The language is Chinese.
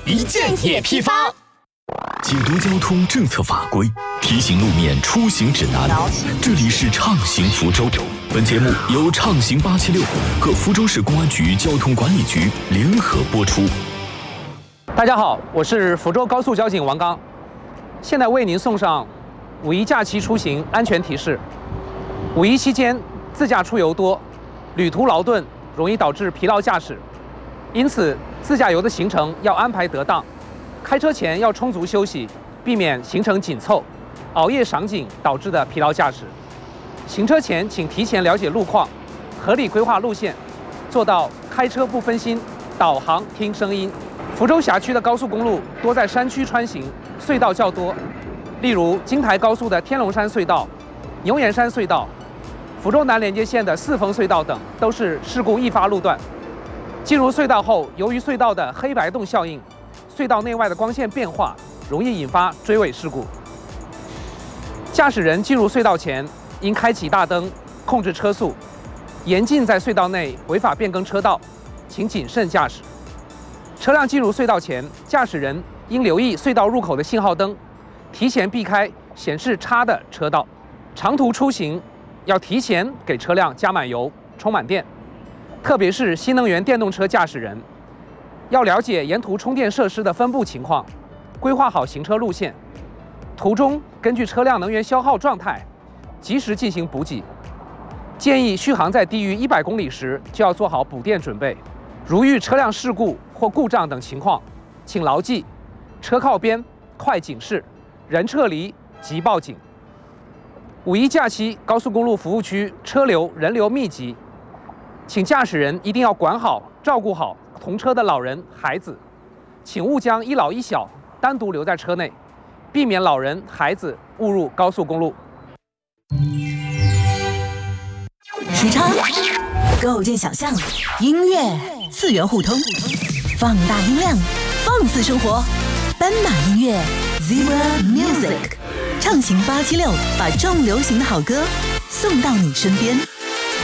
一键也批发。解读交通政策法规，提醒路面出行指南。这里是畅行福州。本节目由畅行876和福州市公安局交通管理局联合播出。 大家好，我是福州高速交警王刚，现在为您送上五一假期出行安全提示。五一期间自驾出游多，旅途劳顿，容易导致疲劳驾驶，因此自驾游的行程要安排得当。开车前要充足休息，避免行程紧凑、熬夜赏景导致的疲劳驾驶。行车前请提前了解路况，合理规划路线，做到开车不分心，导航听声音。福州辖区的高速公路多在山区穿行，隧道较多，例如京台高速的天龙山隧道、牛岩山隧道、福州南连接线的四峰隧道等，都是事故易发路段。进入隧道后，由于隧道的黑白洞效应，隧道内外的光线变化，容易引发追尾事故。驾驶人进入隧道前，应开启大灯，控制车速，严禁在隧道内违法变更车道，请谨慎驾驶。车辆进入隧道前，驾驶人应留意隧道入口的信号灯，提前避开显示叉的车道。长途出行要提前给车辆加满油、充满电，特别是新能源电动车驾驶人，要了解沿途充电设施的分布情况，规划好行车路线。途中根据车辆能源消耗状态，及时进行补给。建议续航在低于100公里时就要做好补电准备。如遇车辆事故或故障等情况，请牢记：车靠边、快警示；人撤离即报警。五一假期高速公路服务区车流人流密集，请驾驶人一定要管好、照顾好同车的老人、孩子，请勿将一老一小单独留在车内，避免老人、孩子误入高速公路。 时差构建想象，音乐次元互通，放大音量，放肆生活，斑马音乐 Zebra Music， 畅行876，把重流行的好歌送到你身边。